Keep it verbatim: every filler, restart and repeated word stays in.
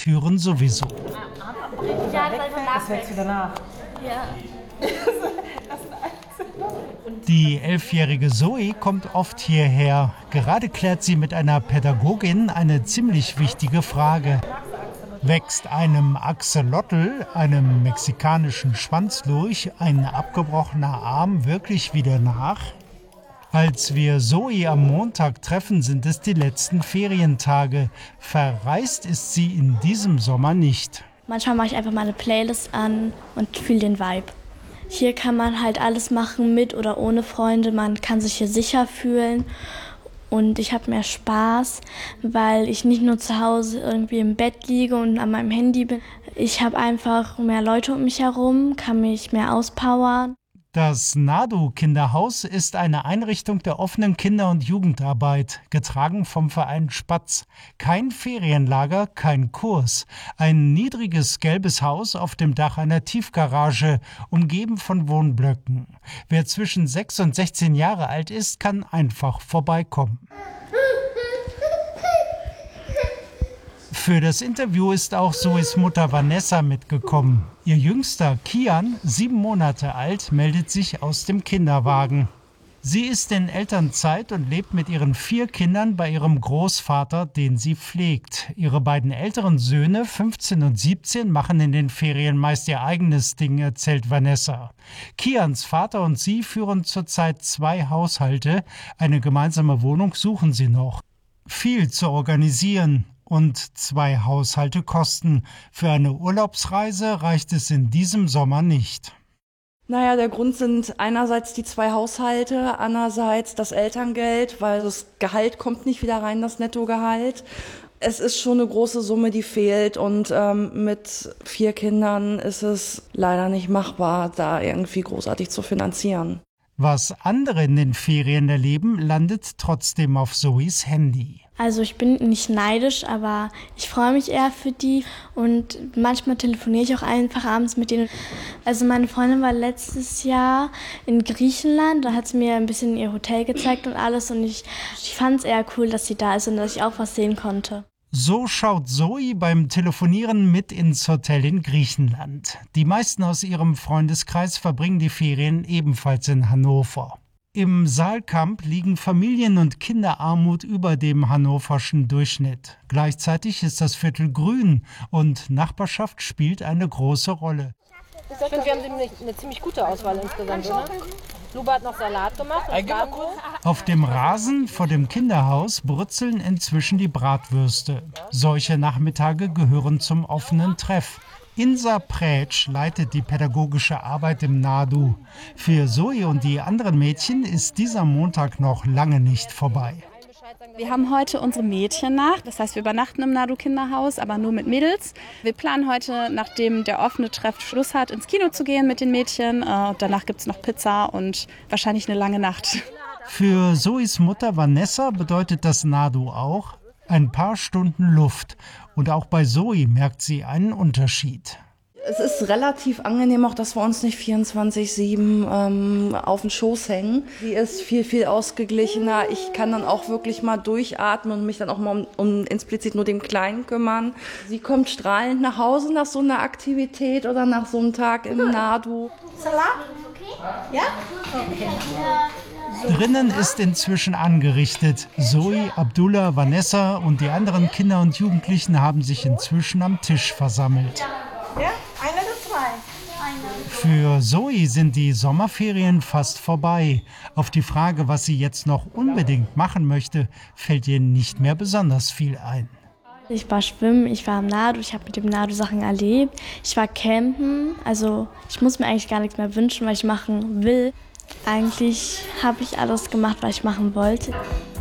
Haustüren sowieso. Ja, das wächst wieder nach. Ja. Die elfjährige Zoe kommt oft hierher. Gerade klärt sie mit einer Pädagogin eine ziemlich wichtige Frage. Wächst einem Axolotl, einem mexikanischen Schwanzlurch, ein abgebrochener Arm wirklich wieder nach? Als wir Zoe am Montag treffen, sind es die letzten Ferientage. Verreist ist sie in diesem Sommer nicht. Manchmal mache ich einfach mal eine Playlist an und fühle den Vibe. Hier kann man halt alles machen, mit oder ohne Freunde. Man kann sich hier sicher fühlen. Und ich habe mehr Spaß, weil ich nicht nur zu Hause irgendwie im Bett liege und an meinem Handy bin. Ich habe einfach mehr Leute um mich herum, kann mich mehr auspowern. Das Nadu-Kinderhaus ist eine Einrichtung der offenen Kinder- und Jugendarbeit, getragen vom Verein Spatz. Kein Ferienlager, kein Kurs. Ein niedriges gelbes Haus auf dem Dach einer Tiefgarage, umgeben von Wohnblöcken. Wer zwischen sechs und sechzehn Jahre alt ist, kann einfach vorbeikommen. Für das Interview ist auch Zoes Mutter Vanessa mitgekommen. Ihr Jüngster Kian, sieben Monate alt, meldet sich aus dem Kinderwagen. Sie ist in Elternzeit und lebt mit ihren vier Kindern bei ihrem Großvater, den sie pflegt. Ihre beiden älteren Söhne, fünfzehn und siebzehn, machen in den Ferien meist ihr eigenes Ding, erzählt Vanessa. Kians Vater und sie führen zurzeit zwei Haushalte. Eine gemeinsame Wohnung suchen sie noch. Viel zu organisieren. Und zwei Haushalte kosten. Für eine Urlaubsreise reicht es in diesem Sommer nicht. Naja, der Grund sind einerseits die zwei Haushalte, andererseits das Elterngeld, weil das Gehalt kommt nicht wieder rein, das Nettogehalt. Es ist schon eine große Summe, die fehlt und ähm, mit vier Kindern ist es leider nicht machbar, da irgendwie großartig zu finanzieren. Was andere in den Ferien erleben, landet trotzdem auf Zoes Handy. Also ich bin nicht neidisch, aber ich freue mich eher für die und manchmal telefoniere ich auch einfach abends mit denen. Also meine Freundin war letztes Jahr in Griechenland, da hat sie mir ein bisschen ihr Hotel gezeigt und alles und ich, ich fand es eher cool, dass sie da ist und dass ich auch was sehen konnte. So schaut Zoe beim Telefonieren mit ins Hotel in Griechenland. Die meisten aus ihrem Freundeskreis verbringen die Ferien ebenfalls in Hannover. Im Saalkamp liegen Familien- und Kinderarmut über dem hannoverschen Durchschnitt. Gleichzeitig ist das Viertel grün und Nachbarschaft spielt eine große Rolle. Ich finde, wir haben eine ziemlich gute Auswahl insgesamt, oder? Luba hat noch Salat gemacht und Bratwurst. Auf dem Rasen vor dem Kinderhaus brutzeln inzwischen die Bratwürste. Solche Nachmittage gehören zum offenen Treff. Insa Prätsch leitet die pädagogische Arbeit im Nadu. Für Zoe und die anderen Mädchen ist dieser Montag noch lange nicht vorbei. Wir haben heute unsere Mädchennacht, das heißt, wir übernachten im Nadu-Kinderhaus, aber nur mit Mädels. Wir planen heute, nachdem der offene Treff Schluss hat, ins Kino zu gehen mit den Mädchen. Danach gibt es noch Pizza und wahrscheinlich eine lange Nacht. Für Zoes Mutter Vanessa bedeutet das Nadu auch ein paar Stunden Luft. Und auch bei Zoe merkt sie einen Unterschied. Es ist relativ angenehm auch, dass wir uns nicht vierundzwanzig sieben ähm, auf den Schoß hängen. Sie ist viel, viel ausgeglichener. Ich kann dann auch wirklich mal durchatmen und mich dann auch mal um, um explizit nur den Kleinen kümmern. Sie kommt strahlend nach Hause nach so einer Aktivität oder nach so einem Tag im Nadu. Salat? Ja? Okay. Drinnen ist inzwischen angerichtet. Zoe, Abdullah, Vanessa und die anderen Kinder und Jugendlichen haben sich inzwischen am Tisch versammelt. Ja? Eine oder zwei? Für Zoe sind die Sommerferien fast vorbei. Auf die Frage, was sie jetzt noch unbedingt machen möchte, fällt ihr nicht mehr besonders viel ein. Ich war schwimmen, ich war im Nadu, ich habe mit dem Nadu Sachen erlebt. Ich war campen, also ich muss mir eigentlich gar nichts mehr wünschen, was ich machen will. Eigentlich habe ich alles gemacht, was ich machen wollte.